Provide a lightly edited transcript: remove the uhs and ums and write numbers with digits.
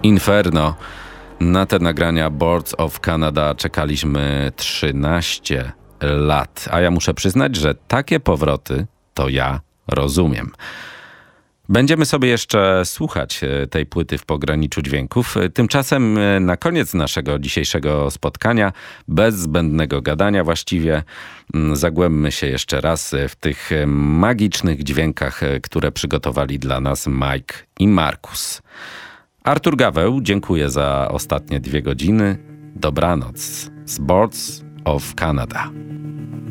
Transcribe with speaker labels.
Speaker 1: Inferno. Na te nagrania Boards of Canada czekaliśmy 13 lat. A ja muszę przyznać, że takie powroty to ja rozumiem. Będziemy sobie jeszcze słuchać tej płyty w pograniczu dźwięków. Tymczasem na koniec naszego dzisiejszego spotkania, bez zbędnego gadania właściwie, zagłębmy się jeszcze raz w tych magicznych dźwiękach, które przygotowali dla nas Mike i Markus. Artur Gaweł, dziękuję za ostatnie 2 godziny. Dobranoc z Boards of Canada.